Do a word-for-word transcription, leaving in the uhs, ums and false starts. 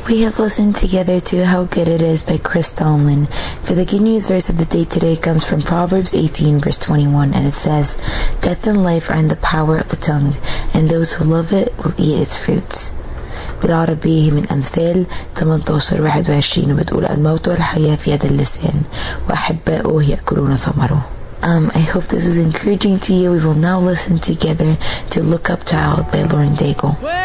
We have listened together to How Good It Is by Chris Tomlin. For the good news verse of the day today comes from Proverbs eighteen verse twenty-one, and it says, "Death and life are in the power of the tongue, and those who love it will eat its fruits." بالعربية من أمثال ثمانية عشر واحد وعشرين بتقول الموت والحياة في يد اللسان وأحباؤه يأكلون ثمره. Um, I hope this is encouraging to you. We will now listen together to Look Up Child by Lauren Daigle.